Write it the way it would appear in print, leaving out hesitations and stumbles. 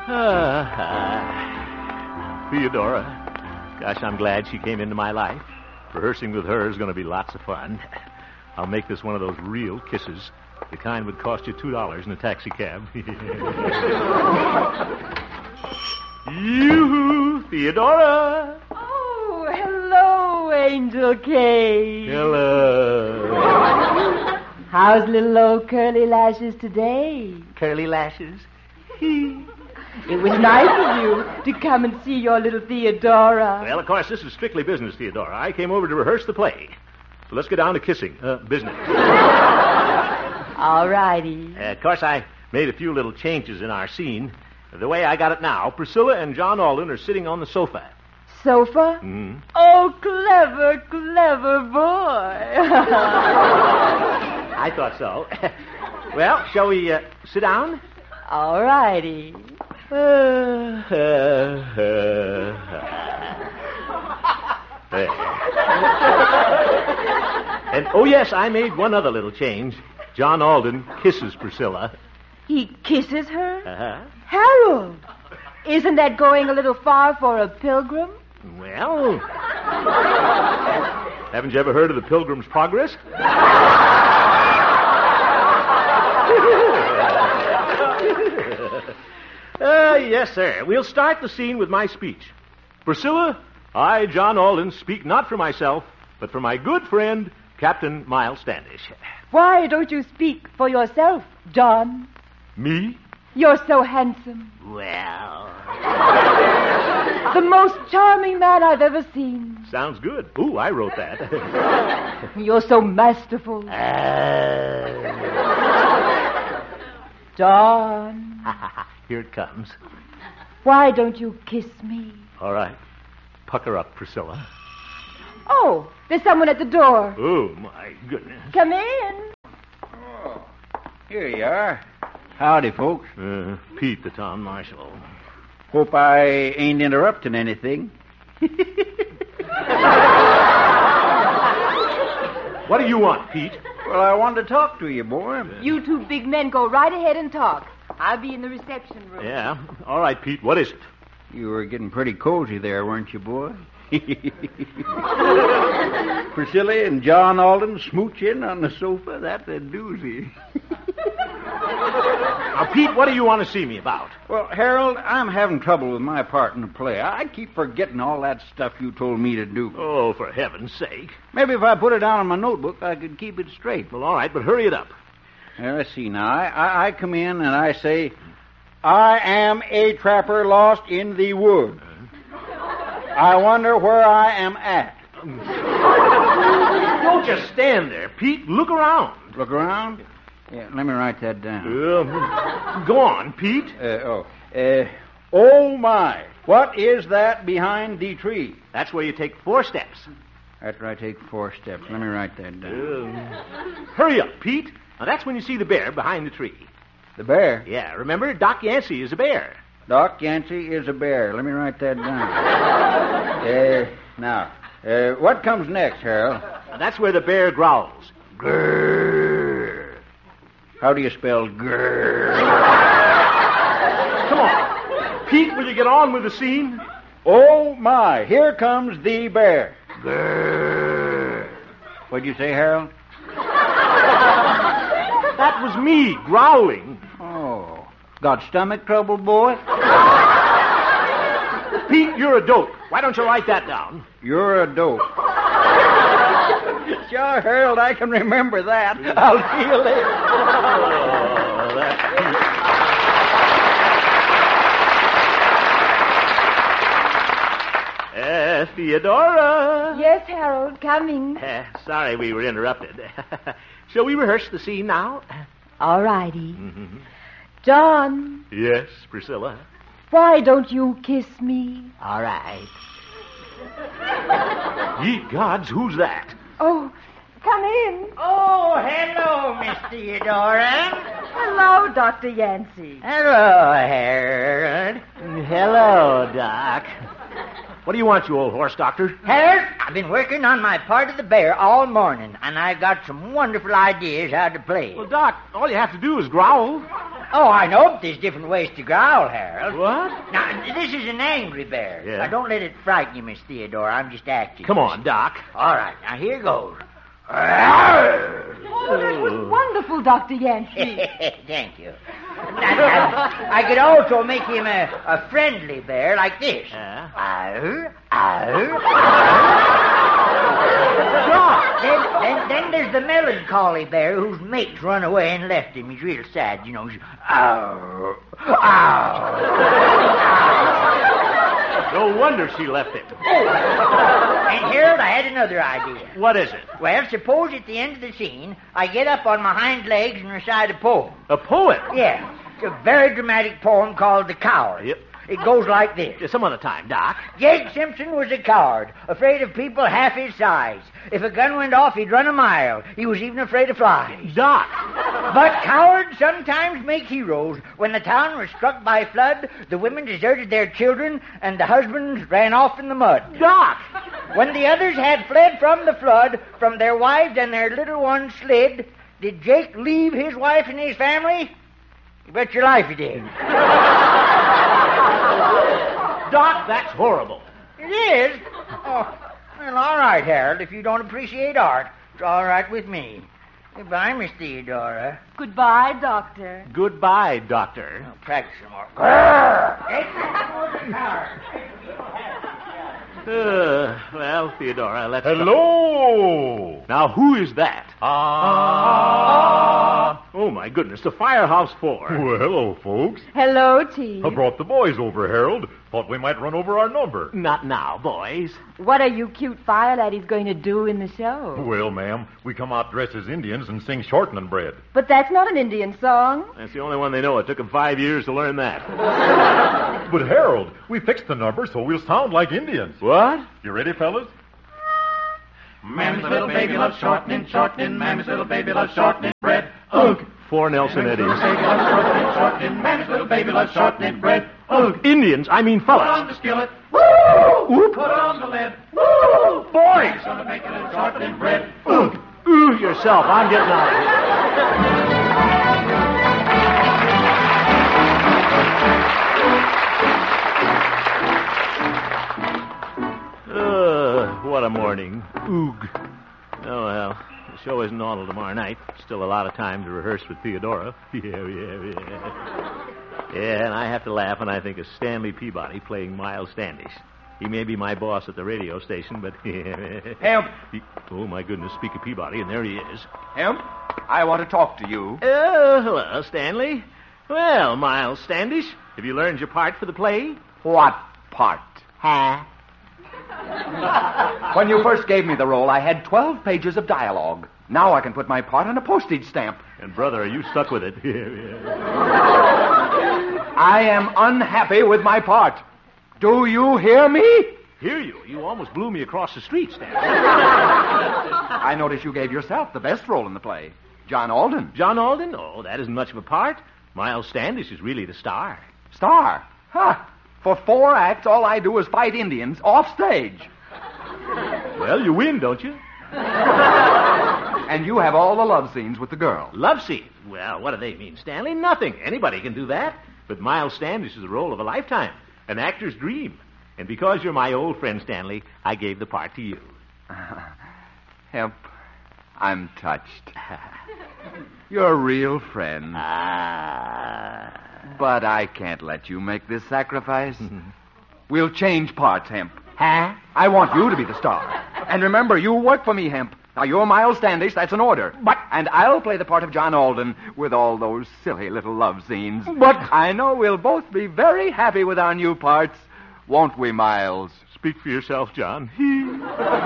Theodora. Gosh, I'm glad she came into my life. Rehearsing with her is going to be lots of fun. I'll make this one of those real kisses. The kind would cost you $2 in a taxi cab. Yoo-hoo, Theodora. Oh, hello, Angel Kate. Hello. How's little old Curly Lashes today? Curly lashes? It was nice of you to come and see your little Theodora. Well, of course, this is strictly business, Theodora. I came over to rehearse the play. So let's get down to kissing. Business. All righty. Of course, I made a few little changes in our scene. The way I got it now, Priscilla and John Alden are sitting on the sofa. Sofa? Mm-hmm. Oh, clever, clever boy. I thought so. Well, shall we sit down? All righty. And, oh, yes, I made one other little change. John Alden kisses Priscilla. He kisses her? Uh-huh. Harold, isn't that going a little far for a pilgrim? Well, haven't you ever heard of the Pilgrim's Progress? Yes, sir. We'll start the scene with my speech. Priscilla, I, John Alden, speak not for myself, but for my good friend, Captain Miles Standish. Why don't you speak for yourself, John? Me? You're so handsome. Well... The most charming man I've ever seen. Sounds good. Ooh, I wrote that. You're so masterful. John. Here it comes. Why don't you kiss me? All right. Pucker up, Priscilla. Oh, there's someone at the door. Oh, my goodness. Come in. Oh, here you are. Howdy, folks. Pete, the town marshal. Hope I ain't interrupting anything. What do you want, Pete? Well, I wanted to talk to you, boy. You two big men go right ahead and talk. I'll be in the reception room. Yeah. All right, Pete. What is it? You were getting pretty cozy there, weren't you, boy? Priscilla and John Alden smooching on the sofa. That's a doozy. Now, Pete, what do you want to see me about? Well, Harold, I'm having trouble with my part in the play. I keep forgetting all that stuff you told me to do. Oh, for heaven's sake. Maybe if I put it down in my notebook, I could keep it straight. Well, all right, but hurry it up. Let's see now. I come in and I say, I am a trapper lost in the wood. I wonder where I am at. Don't just stand there, Pete. Look around. Look around? Yeah, let me write that down. Go on, Pete. Oh, my. What is that behind the tree? That's where you take 4 steps. After I take 4 steps. Let me write that down. Hurry up, Pete. Now, that's when you see the bear behind the tree. The bear? Yeah, remember? Doc Yancey is a bear. Doc Yancey is a bear. Let me write that down. Now, what comes next, Harold? Now, that's where the bear growls. Grrr. How do you spell grrr? Come on. Pete, will you get on with the scene? Oh, my. Here comes the bear. Grrr. What'd you say, Harold? That was me growling. Oh. Got stomach trouble, boy? Pete, you're a dope. Why don't you write that down? You're a dope. Sure, Harold, I can remember that. I'll see you later. Oh, that's Pete. Theodora. Yes, Harold, coming. Sorry we were interrupted. Shall we rehearse the scene now? All righty. Mm-hmm. John. Yes, Priscilla. Why don't you kiss me? All right. Ye gods, who's that? Oh, come in. Oh, hello, Miss Theodora. Hello, Dr. Yancey. Hello, Harold. Hello, Doc. What do you want, you old horse doctor? Harold, I've been working on my part of the bear all morning, and I've got some wonderful ideas how to play. Well, Doc, all you have to do is growl. Oh, I know, but there's different ways to growl, Harold. What? Now, this is an angry bear. Yeah. Now, don't let it frighten you, Miss Theodora. I'm just acting. Come on, Doc. All right, now here goes. Oh, that was wonderful, Dr. Yancey. Thank you. I could also make him a friendly bear like this. Arr, arr, arr. Then there's the melancholy bear whose mates run away and left him. He's real sad, you know. He's, ow, ow. No wonder she left him. And Harold, I had another idea. What is it? Well, suppose at the end of the scene, I get up on my hind legs and recite a poem. A poem? Yeah, it's a very dramatic poem called The Coward. Yep. It goes like this. Some other time, Doc. Jake Simpson was a coward, afraid of people half his size. If a gun went off, he'd run a mile. He was even afraid of flies. Doc. But cowards sometimes make heroes. When the town was struck by flood, the women deserted their children, and the husbands ran off in the mud. Doc. When the others had fled from the flood, from their wives and their little ones slid, did Jake leave his wife and his family? You bet your life he did. Doc, that's horrible. It is? Oh, well, all right, Harold. If you don't appreciate art, it's all right with me. Goodbye, Miss Theodora. Goodbye, Doctor. Goodbye, Doctor. I'll practice some more. Well, Theodora, let's... Hello! Now, who is that? Oh, my goodness, the Firehouse 4. Well, hello, folks. Hello, T. I brought the boys over, Harold. Thought we might run over our number. Not now, boys. What are you cute fire laddies going to do in the show? Well, ma'am, we come out dressed as Indians and sing shortening bread. But that's not an Indian song. That's the only one they know. It took them 5 years to learn that. But, Harold, we fixed the number so we'll sound like Indians. What? You ready, fellas? Mammy's little baby loves shortening, shortening. Mammy's little baby loves shortening bread. Ugh. 4 Nelson Mammy's Eddies. little baby loves shortening, shortening. Mammy's little baby loves shortening bread. Ugh. Indians, I mean Put on fellas. the skillet. Oop. Put on the lid. Boys! He's gonna make it in shortening bread. Ugh. Ooh, yourself. I'm getting out of here. What a morning. Oog. Oh, well, the show isn't on till tomorrow night. Still a lot of time to rehearse with Theodora. Yeah. Yeah, and I have to laugh when I think of Stanley Peabody playing Miles Standish. He may be my boss at the radio station, but... Hemp. Oh, my goodness, speak of Peabody, and there he is. Hemp, I want to talk to you. Oh, hello, Stanley. Well, Miles Standish, have you learned your part for the play? What part? Huh? When you first gave me the role, I had 12 pages of dialogue. Now I can put my part on a postage stamp. And, brother, are you stuck with it? I am unhappy with my part. Do you hear me? Hear you? You almost blew me across the street, Stanley. I notice you gave yourself the best role in the play. John Alden. John Alden? Oh, that isn't much of a part. Miles Standish is really the star. Star. Huh. For 4 acts, all I do is fight Indians off stage. Well, you win, don't you? And you have all the love scenes with the girl. Love scenes? Well, what do they mean, Stanley? Nothing. Anybody can do that. But Miles Standish is the role of a lifetime. An actor's dream. And because you're my old friend, Stanley, I gave the part to you. Hemp, I'm touched. You're a real friend. But I can't let you make this sacrifice. We'll change parts, Hemp. Huh? I want you to be the star. And remember, you work for me, Hemp. Now, you're Miles Standish, that's an order. But... And I'll play the part of John Alden with all those silly little love scenes. But... I know we'll both be very happy with our new parts. Won't we, Miles? Speak for yourself, John.